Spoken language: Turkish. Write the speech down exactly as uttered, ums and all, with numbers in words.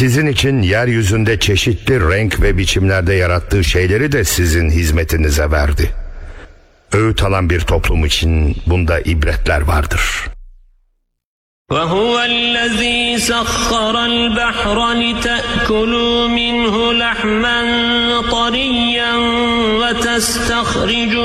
Sizin için yeryüzünde çeşitli renk ve biçimlerde yarattığı şeyleri de sizin hizmetinize verdi. Öğüt alan bir toplum için bunda ibretler vardır. وَهُوَ الَّذ۪ي سَخَّرَ الْبَحْرَ لِتَأْكُلُوا مِنْهُ لَحْمًا طَرِيًّا وَتَسْتَخْرِجُوا